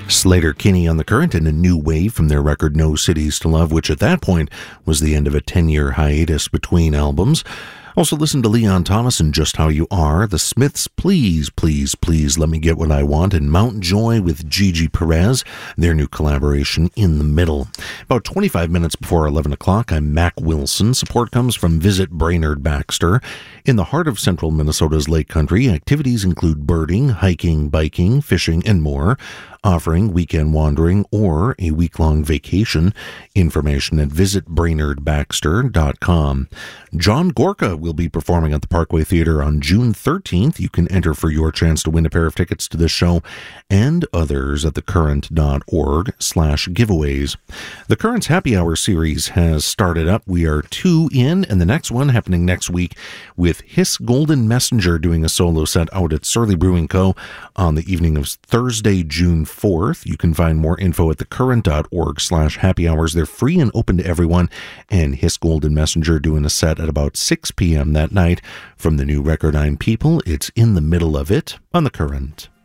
Sleater-Kinney on the Current and a new wave from their record No Cities to Love, which at that point was the end of a 10-year hiatus between albums. Also listen to Leon Thomas and Just How You Are, The Smiths' Please, Please, Please Let Me Get What I Want, and Mount Joy with Gigi Perez, their new collaboration In the Middle. About 25 minutes before 11 o'clock, I'm Mac Wilson. Support comes from Visit Brainerd Baxter. In the heart of central Minnesota's Lake Country, activities include birding, hiking, biking, fishing, and more, offering weekend wandering or a week-long vacation. Information at visitbrainerdbaxter.com. John Gorka will be performing at the Parkway Theater on June 13th. You can enter for your chance to win a pair of tickets to this show and others at thecurrent.org/giveaways. The Current's Happy Hour series has started up. We are 2 in, and the next one happening next week with Hiss Golden Messenger doing a solo set out at Surly Brewing Co. on the evening of Thursday, June 4th. You can find more info at thecurrent.org/happy hours. They're free and open to everyone, and Hiss Golden Messenger doing a set at about 6 p.m. that night from the new record I'm People. It's In the Middle of It on The Current.